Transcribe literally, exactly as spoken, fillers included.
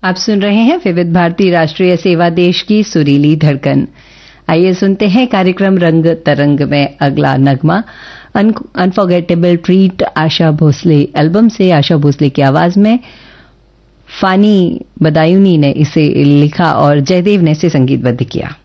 आप सुन रहे हैं विविध भारती राष्ट्रीय सेवा देश की सुरीली धड़कन। आइए सुनते हैं कार्यक्रम रंग तरंग में अगला नगमा unforgettable treat Asha Bhosle album से। आशा भोसले की आवाज में फानी बदायूनी ने इसे लिखा और जयदेव ने इसे संगीतबद्ध किया।